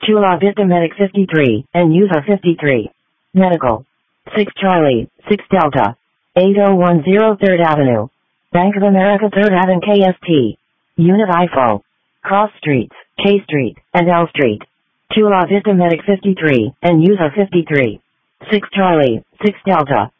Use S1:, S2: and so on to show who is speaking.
S1: Chula Vista Medic 53, and user 53. Medical. 6 Charlie, 6 Delta. 8010 3rd Avenue. Bank of America 3rd Ave and KST. Unit IFO. Cross Streets, K Street, and L Street. Chula Vista Medic 53, and user 53. 6 Charlie, 6 Delta.